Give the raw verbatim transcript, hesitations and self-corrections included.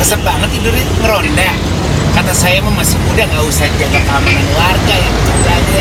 Resep banget tidurnya, ngeronda. Kata saya mah masih muda, nggak usah jaga keamanan warga yang jumlahnya